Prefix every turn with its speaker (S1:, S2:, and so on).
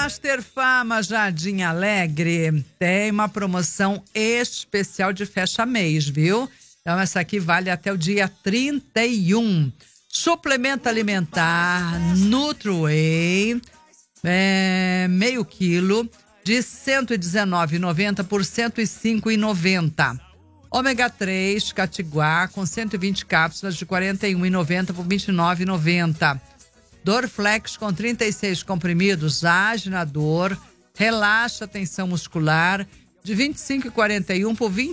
S1: Master Farma Jardim Alegre tem uma promoção especial de fecha-mês, viu? Então essa aqui vale até o dia 31. Suplemento alimentar Nutri-Whey, meio quilo, de R$ 119,90 por R$ 105,90. Ômega 3 Catiguá com 120 cápsulas de R$ 41,90 por R$ 29,90. Dorflex com 36 comprimidos, age na dor, relaxa a tensão muscular, de R$ 25,41 por R$